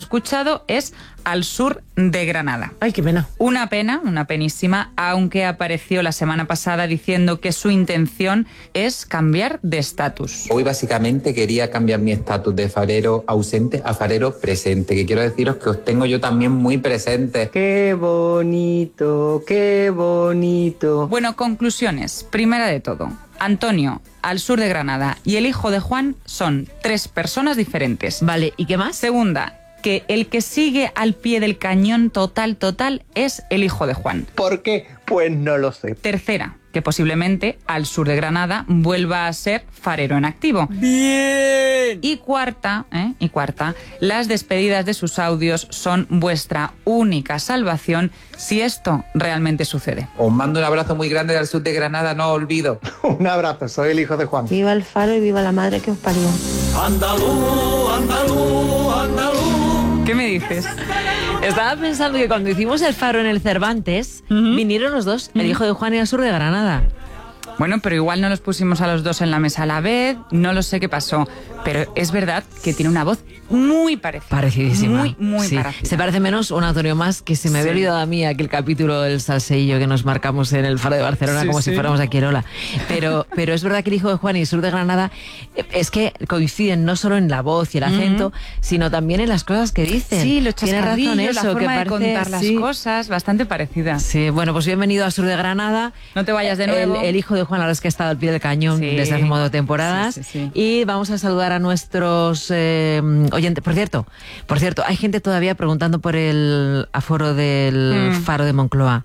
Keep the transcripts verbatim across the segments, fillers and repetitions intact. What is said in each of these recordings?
escuchado es al sur de Granada. Ay, qué pena. Una pena, una penísima, aunque apareció la semana pasada diciendo que su intención es cambiar de estatus. Hoy básicamente quería cambiar mi estatus de farero ausente a farero presente, que quiero deciros que os tengo yo también muy presente. Qué bonito, qué bonito. Bueno, conclusiones. Primera de todo, Antonio, al sur de Granada, y el hijo de Juan son tres personas diferentes. Vale, ¿y qué más? Segunda, que el que sigue al pie del cañón total, total, es el hijo de Juan. ¿Por qué? Pues no lo sé. Tercera, que posiblemente al sur de Granada vuelva a ser farero en activo. ¡Bien! Y cuarta, ¿eh? Y cuarta, las despedidas de sus audios son vuestra única salvación si esto realmente sucede. Os mando un abrazo muy grande del sur de Granada, no os olvido. Un abrazo, soy el hijo de Juan. Viva el faro y viva la madre que os parió. Andaluz, andaluz, andaluz. ¿Qué me dices? Estaba pensando que cuando hicimos el faro en el Cervantes, Uh-huh. vinieron los dos, el Uh-huh. hijo de Juan y el sur de Granada. Bueno, pero igual no los pusimos a los dos en la mesa a la vez, no lo sé qué pasó, pero es verdad que tiene una voz muy parecida. Parecidísima. Muy, muy Sí. parecida. Se parece menos un Antonio más, que se me había Sí. olvidado a mí aquel capítulo del salseillo que nos marcamos en el Faro de Barcelona, Sí, como sí. si fuéramos a Quirola. Pero, pero es verdad que el hijo de Juan y el sur de Granada eh, es que coinciden no solo en la voz y el acento, sino también en las cosas que dicen. Sí, los Tiene razón chascarrillos, eso, la forma que de parece, contar las sí. cosas, bastante parecida. Sí, bueno, pues bienvenido al sur de Granada. No te vayas de nuevo. El, el hijo de Juan, ahora es que ha estado al pie del cañón Sí. desde hace un montón de temporadas. Sí, sí, sí. Y vamos a saludar a nuestros eh, oyentes. Por cierto, por cierto, hay gente todavía preguntando por el aforo del Mm. Faro de Moncloa.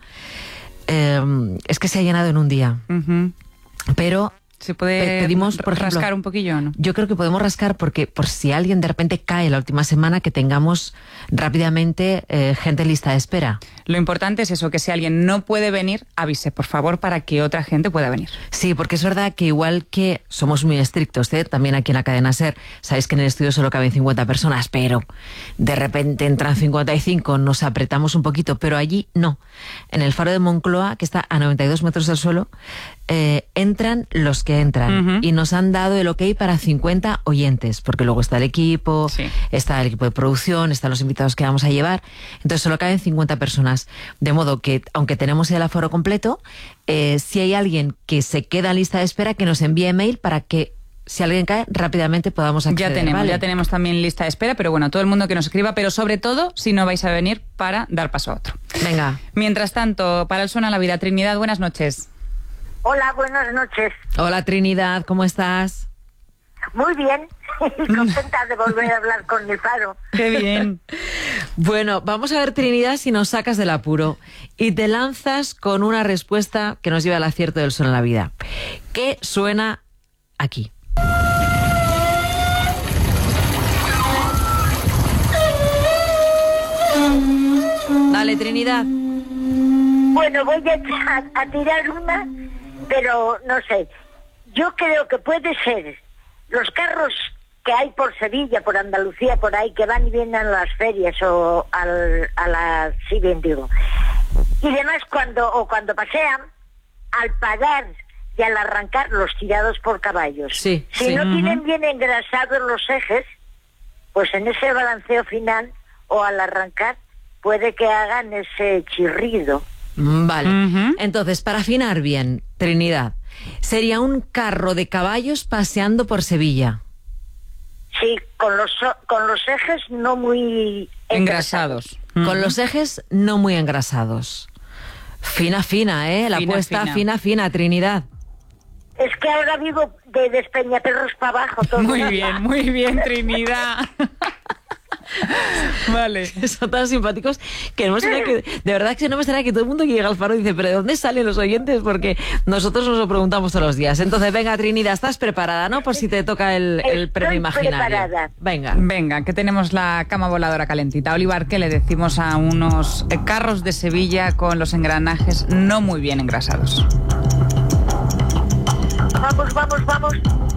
Eh, es que se ha llenado en un día. Ujú. Pero ¿Se puede Pe- pedimos, por ejemplo, rascar un poquillo o no? yo creo que podemos rascar porque por si alguien de repente cae la última semana, que tengamos rápidamente eh, gente en lista de espera. Lo importante es eso, que si alguien no puede venir, avise, por favor, para que otra gente pueda venir. Sí, porque es verdad que igual que somos muy estrictos, ¿eh? También aquí en la cadena SER, sabéis que en el estudio solo caben cincuenta personas, pero de repente entran cincuenta y cinco, nos apretamos un poquito, pero allí no. En el Faro de Moncloa, que está a noventa y dos metros del suelo, eh, entran los que entran. Ujú. Y nos han dado el ok para cincuenta oyentes, porque luego está el equipo, Sí. está el equipo de producción, están los invitados que vamos a llevar, entonces solo caben cincuenta personas. De modo que, aunque tenemos el aforo completo, eh, si hay alguien que se queda en lista de espera, que nos envíe mail para que, si alguien cae, rápidamente podamos acceder. Ya tenemos, ¿vale? ya tenemos también lista de espera, pero bueno, todo el mundo que nos escriba, pero sobre todo si no vais a venir para dar paso a otro. Venga. Mientras tanto, para el Suena la Vida, Trinidad, buenas noches. Hola, buenas noches. Hola Trinidad, ¿cómo estás? Muy bien. Contenta de volver a hablar con mi Faro. Qué bien. Bueno, vamos a ver, Trinidad, si nos sacas del apuro y te lanzas con una respuesta que nos lleva al acierto del Suena la Vida. ¿Qué suena aquí? Dale, Trinidad. Bueno, voy a, a, a tirar una, pero no sé. Yo creo que puede ser los carros que hay por Sevilla, por Andalucía, por ahí, que van y vienen a las ferias o al, a las... sí, bien digo. Y además cuando, o cuando pasean, al parar y al arrancar los tirados por caballos. Sí, si sí. no Ujú. tienen bien engrasados los ejes, pues en ese balanceo final o al arrancar puede que hagan ese chirrido. Mm, Vale. Ujú. Entonces, para afinar bien, Trinidad, sería un carro de caballos paseando por Sevilla. Sí, con los con los ejes no muy Engrasados. Con los ejes no muy engrasados. Fina, fina, ¿eh? La Fina, apuesta fina. fina, fina, Trinidad. Es que ahora vivo de Despeñaperros para abajo. Todo Muy el día. bien, muy bien, Trinidad. Vale. Son tan simpáticos que no me suena que, de verdad que no me suena que todo el mundo que llega al Faro dice, pero ¿de dónde salen los oyentes? Porque nosotros nos lo preguntamos todos los días. Entonces, venga, Trinidad, estás preparada, ¿no? Por si te toca el, el Estoy premio imaginario. preparada. Venga. Venga, que tenemos la cama voladora calentita. Olivar, ¿qué le decimos a unos eh, carros de Sevilla con los engranajes no muy bien engrasados? Vamos, vamos, vamos.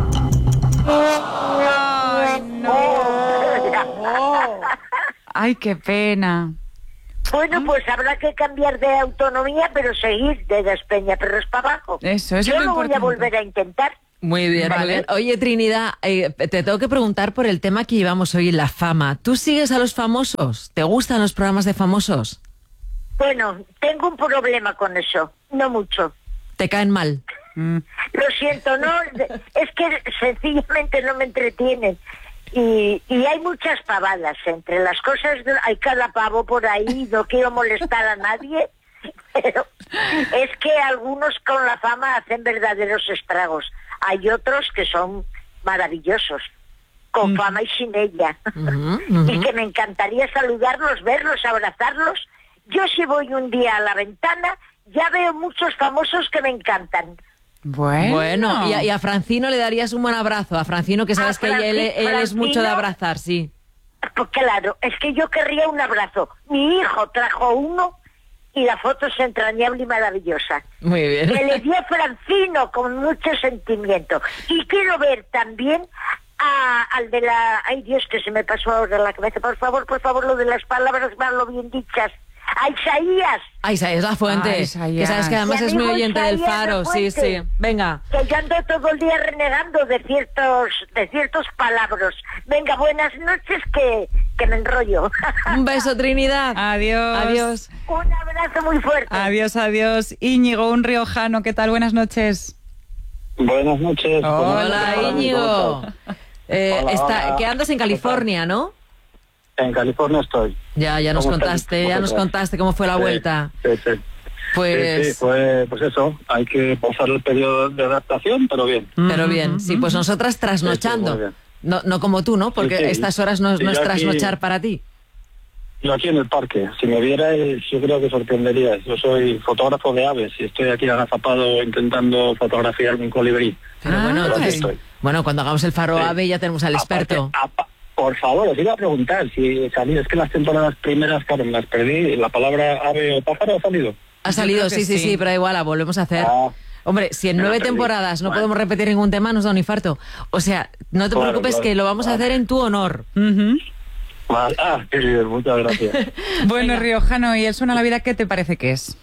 ¡Ay, ¡Ay, qué pena! Bueno, pues habrá que cambiar de autonomía, pero seguir de Despeñaperros para abajo. Eso, eso Yo es lo lo voy a importante. volver a intentar. Muy bien, Vale. muy bien. Oye, Trinidad, eh, te tengo que preguntar por el tema que llevamos hoy, la fama. ¿Tú sigues a los famosos? ¿Te gustan los programas de famosos? Bueno, tengo un problema con eso, no mucho. ¿Te caen mal? Mm. Lo siento, no, es que sencillamente no me entretienen. Y, y hay muchas pavadas entre las cosas, hay cada pavo por ahí, no quiero molestar a nadie, pero es que algunos con la fama hacen verdaderos estragos. Hay otros que son maravillosos, con Mm. fama y sin ella, Ujú, ujú. y que me encantaría saludarlos, verlos, abrazarlos. Yo si voy un día a la ventana, ya veo muchos famosos que me encantan. Bueno. Bueno, y a, y a Francino le darías un buen abrazo. A Francino, que sabes A que él, Franci- él es mucho de Francino. abrazar, sí. Pues claro, es que yo querría un abrazo. Mi hijo trajo uno y la foto es entrañable y maravillosa. Muy bien. Que le di a Francino con mucho sentimiento. Y quiero ver también a, al de la... Ay Dios, que se me pasó ahora la cabeza. Por favor, por favor, lo de las palabras malo bien dichas. A Isaías, Ah, Isaías La Fuente, Ah, Isaías. que sabes que además Mi es muy amigo oyente del Isaías Faro. La Sí, sí. Fuente. Venga. que yo ando todo el día renegando de ciertos de ciertos palabras. Venga, buenas noches, que, que me enrollo. Un beso, Trinidad. Adiós. Adiós. Un abrazo muy fuerte. Adiós, adiós. Íñigo, un riojano, ¿qué tal? Buenas noches. Buenas noches. Hola, ¿Cómo Íñigo. estás? Eh, Hola, está, hola. que andas en California, ¿no? En California estoy. Ya, ya nos ¿Cómo estáis contaste, ya nos vosotros? contaste cómo fue la Sí, vuelta. Sí, sí. Pues, Sí, sí, fue, pues eso, hay que pasar el periodo de adaptación, pero bien. pero bien, sí, pues nosotras Sí, sí, trasnochando. muy bien. No, no como tú, ¿no? Porque Sí, sí. estas horas no, Y no es yo aquí- trasnochar para ti. Yo aquí en el parque, si me vierais, yo creo que sorprenderías. Yo soy fotógrafo de aves y estoy aquí agazapado intentando fotografiar un colibrí. Pero Ah, bueno, Pero aquí ok. estoy. bueno, cuando hagamos el Faro Sí. Ave ya tenemos al experto. Aparte, apa- por favor, os iba a preguntar si salí, es que las temporadas primeras, claro, me las perdí, la palabra ave o pájaro ha salido. Ha salido, creo que sí, sí, sí, sí. pero igual la volvemos a hacer. Ah. Hombre, si en Me la nueve perdí. temporadas no Bueno. podemos repetir ningún tema, nos da un infarto. O sea, no te Claro, preocupes claro. que lo vamos a Vale. hacer en tu honor. Ujú. Vale. Ah, qué bien, muchas gracias. Bueno, Venga. riojano, ¿y el suena la vida qué te parece que es?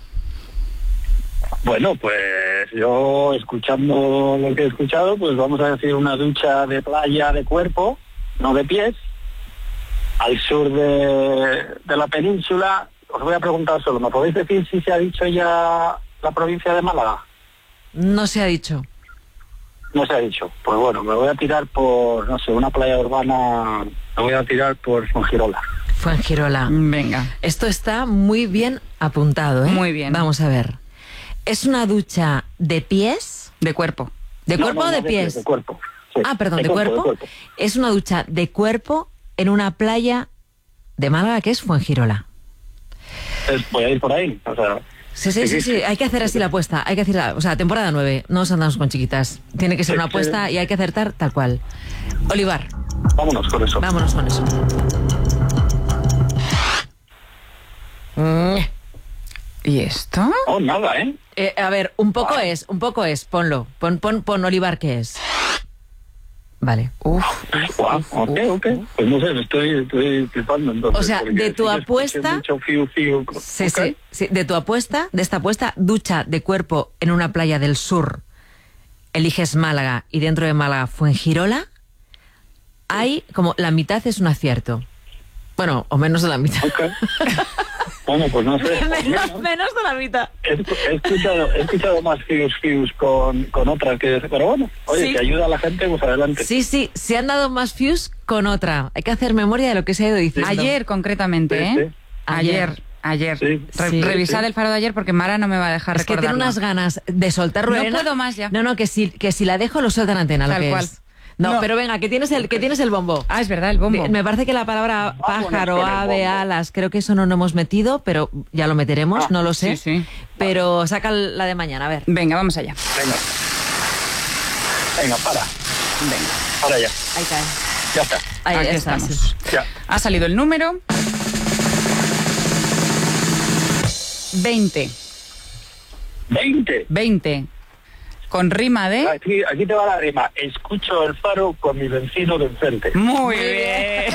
Bueno, pues yo escuchando lo que he escuchado, pues vamos a decir una ducha de playa de cuerpo, no de pies, al sur de, de la península. Os voy a preguntar solo, ¿me podéis decir si se ha dicho ya la provincia de Málaga? No se ha dicho. No se ha dicho. Pues bueno, me voy a tirar por, no sé, una playa urbana, me voy a tirar por Fuengirola. Fuengirola. Venga. Esto está muy bien apuntado, ¿eh? Muy bien. Vamos a ver. ¿Es una ducha de pies? De cuerpo. ¿De No, cuerpo no, o no, de pies? De cuerpo. Sí. Ah, perdón, de, cuerpo. Es una ducha de cuerpo en una playa de Málaga que es Fuengirola. Es- voy a ir por ahí, o sea... Sí, sí, sí, sí, hay que hacer así la apuesta, hay que hacer la, o sea, temporada nueve, no nos andamos con chiquitas. Tiene que ser Sí, una apuesta sí. y hay que acertar tal cual. Olivar, Vámonos con eso. vámonos con eso. Mm. ¿Y esto? Oh, nada, ¿eh? Eh, a ver, un poco es, un poco es, ponlo, pon, pon, pon Olivar, ¿qué es? Vale. Uf. Guau, ok, ok. Pues no sé, me estoy, estoy flipando entonces. O sea, porque de tu sí que escuché apuesta- mucho fiu, fiu. Sí, Ok. sí, sí, de tu apuesta, de esta apuesta, ducha de cuerpo en una playa del sur, eliges Málaga y dentro de Málaga Fuengirola, hay como la mitad es un acierto. Bueno, o menos de la mitad. Ok. Bueno, pues no sé. menos, menos de la mitad. He, he escuchado, he escuchado más fius, fius con, con otras que... Pero bueno, oye, Sí. que ayuda a la gente, pues adelante. Sí, sí, se han dado más views con otra. Hay que hacer memoria de lo que se ha ido diciendo. Ayer, concretamente, Sí, ¿eh? sí. Ayer, ayer. Sí. Re- Sí. revisad Sí. el faro de ayer porque Mara no me va a dejar Es que tiene recordarlo. unas ganas de soltar No rueda. puedo más ya. No, no, que si, que si la dejo lo suelta en antena, lo Tal que cual. es. No, No. pero venga, que tienes el, que tienes el bombo. Ah, es verdad, el bombo. Me parece que la palabra Vámonos pájaro, con el ave, bombo. alas, creo que eso no lo hemos metido, pero ya lo meteremos, Ah, no lo sé. sí, sí. Pero saca la de mañana, a ver. Venga, vamos allá. Venga. Venga, para. Venga. Para ya. Ahí cae. Ya está. Ahí Aquí está, estamos. sí. Ya. Ha salido el número veinte. veinte. veinte. Con rima de... Aquí, aquí te va la rima. Escucho el faro con mi vecino de enfrente. Muy bien.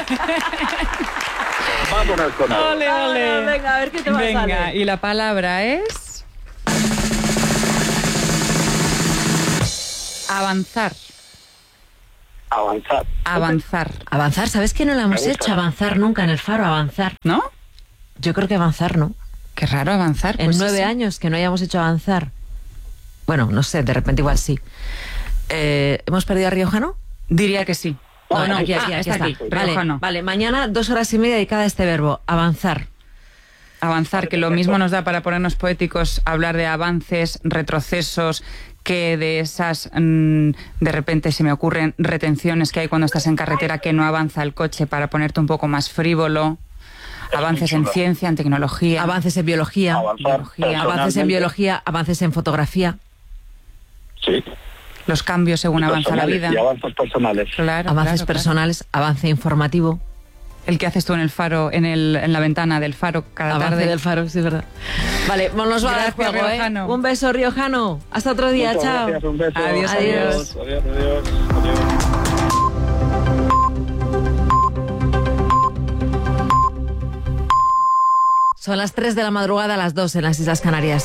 Vámonos con él. Ole, ole. Venga, a ver qué te va a Venga, salir. y la palabra es... Avanzar. Avanzar. Avanzar. Avanzar, ¿sabes que no lo hemos Me gusta. hecho? Avanzar nunca en el Faro, avanzar. ¿No? Yo creo que avanzar, ¿no? Qué raro avanzar. En pues nueve sí. años que no hayamos hecho avanzar. Bueno, no sé, de repente igual sí. Eh, ¿Hemos perdido a Riojano? Diría que sí. Ah, O no, aquí, ah, aquí, aquí está está. aquí. Vale, Riojano. vale, mañana dos horas y media dedicada a este verbo, avanzar. Avanzar, que lo mismo nos da para ponernos poéticos, hablar de avances, retrocesos, que de esas, mmm, de repente se me ocurren retenciones que hay cuando estás en carretera que no avanza el coche, para ponerte un poco más frívolo. Avances en ciencia, en tecnología. Avances en biología, Avanzar biología, avances en personalmente. biología, avances en fotografía, Sí. Los cambios según avanza la Personales vida. Y avances personales. Claro, avances claro, claro. personales, avance informativo. El que haces tú en el faro, en, el, en la ventana del faro cada Avance tarde. del Faro, sí, es verdad. Vale, nos va Gracias, el juego, ¿eh? Riojano. Un beso, Riojano. Hasta otro día, Muchas chao. gracias, un beso. Adiós, adiós. Adiós, adiós. Adiós. Son las tres de la madrugada, las dos en las Islas Canarias.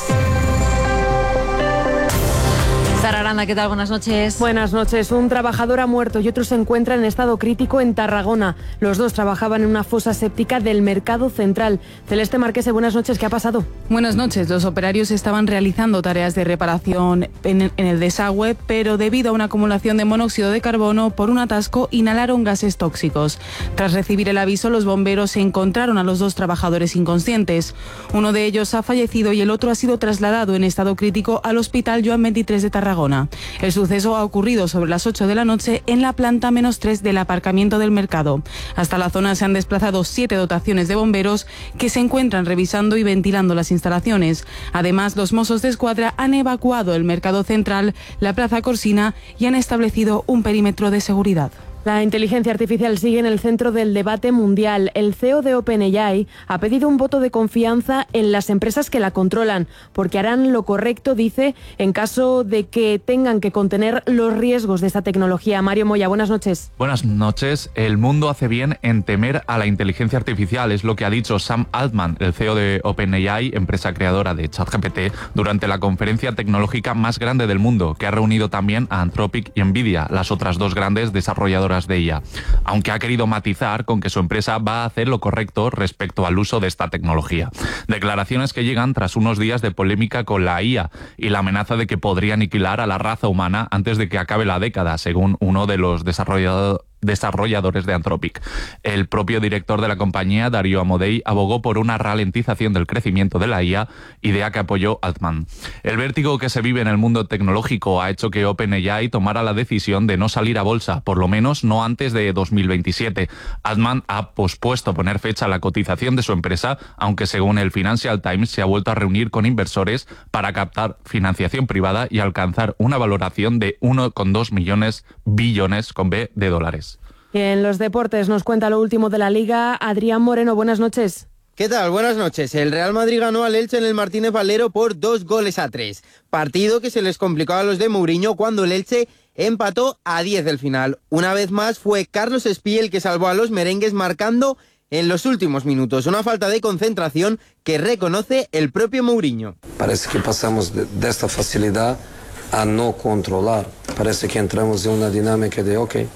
Sara Aranda, ¿qué tal? Buenas noches. Buenas noches. Un trabajador ha muerto y otro se encuentra en estado crítico en Tarragona. Los dos trabajaban en una fosa séptica del Mercado Central. Celeste Marquese, buenas noches. ¿Qué ha pasado? Buenas noches. Los operarios estaban realizando tareas de reparación en, en el desagüe, pero debido a una acumulación de monóxido de carbono por un atasco, inhalaron gases tóxicos. Tras recibir el aviso, los bomberos encontraron a los dos trabajadores inconscientes. Uno de ellos ha fallecido y el otro ha sido trasladado en estado crítico al Hospital Joan veintitrés de Tarragona. El suceso ha ocurrido sobre las ocho de la noche en la planta menos tres del aparcamiento del mercado. Hasta la zona se han desplazado siete dotaciones de bomberos que se encuentran revisando y ventilando las instalaciones. Además, los Mossos de Escuadra han evacuado el Mercado Central, la Plaza Corsina y han establecido un perímetro de seguridad. La inteligencia artificial sigue en el centro del debate mundial. El C E O de OpenAI ha pedido un voto de confianza en las empresas que la controlan, porque harán lo correcto, dice, en caso de que tengan que contener los riesgos de esta tecnología. Mario Moya, buenas noches. Buenas noches. El mundo hace bien en temer a la inteligencia artificial, es lo que ha dicho Sam Altman, el C E O de OpenAI, empresa creadora de ChatGPT, durante la conferencia tecnológica más grande del mundo, que ha reunido también a Anthropic y Nvidia, las otras dos grandes desarrolladoras de ella, aunque ha querido matizar con que su empresa va a hacer lo correcto respecto al uso de esta tecnología. Declaraciones que llegan tras unos días de polémica con la I A y la amenaza de que podría aniquilar a la raza humana antes de que acabe la década, según uno de los desarrolladores desarrolladores de Anthropic. El propio director de la compañía, Dario Amodei, abogó por una ralentización del crecimiento de la I A, idea que apoyó Altman. El vértigo que se vive en el mundo tecnológico ha hecho que OpenAI tomara la decisión de no salir a bolsa, por lo menos no antes de dos mil veintisiete. Altman ha pospuesto poner fecha a la cotización de su empresa, aunque según el Financial Times se ha vuelto a reunir con inversores para captar financiación privada y alcanzar una valoración de uno coma dos millones billones con B de dólares. Y en los deportes nos cuenta lo último de la Liga. Adrián Moreno, buenas noches. ¿Qué tal? Buenas noches. El Real Madrid ganó al Elche en el Martínez Valero por dos goles a tres. Partido que se les complicó a los de Mourinho cuando el Elche empató a diez del final. Una vez más fue Carlos Espí el que salvó a los merengues marcando en los últimos minutos. Una falta de concentración que reconoce el propio Mourinho. Parece que pasamos de, de esta facilidad a no controlar. Parece que entramos en una dinámica de ok,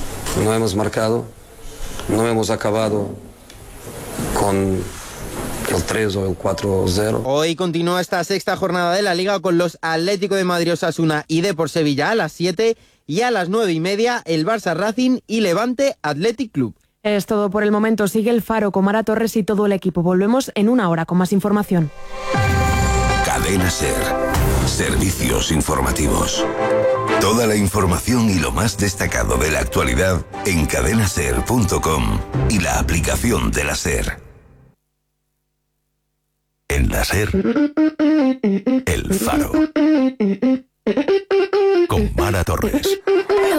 no hemos marcado, no hemos acabado con el tres o el cuatro cero. Hoy continúa esta sexta jornada de la Liga con los Atlético de Madrid, Osasuna y Depor Sevilla a las siete y a las nueve y media el Barça Racing y Levante Athletic Club. Es todo por el momento. Sigue el Faro con Mara Torres y todo el equipo. Volvemos en una hora con más información. Cadena SER. Servicios informativos. Toda la información y lo más destacado de la actualidad en cadena ser punto com y la aplicación de la SER. En la SER, El Faro. Con Mara Torres.